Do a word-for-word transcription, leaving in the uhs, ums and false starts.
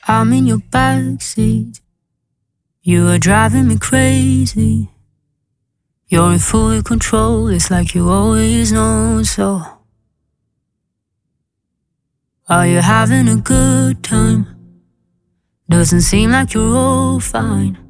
I'm in your backseat. You are driving me crazy. You're in full control, it's like you always know. So, are you having a good time? Doesn't seem like you're all fine.